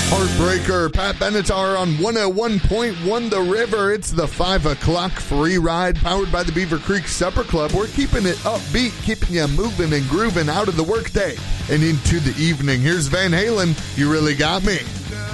Heartbreaker, Pat Benatar on 101.1 The River. It's the 5 o'clock free ride powered by the Beaver Creek Supper Club. We're keeping it upbeat, keeping you moving and grooving out of the workday and into the evening. Here's Van Halen, You Really Got Me.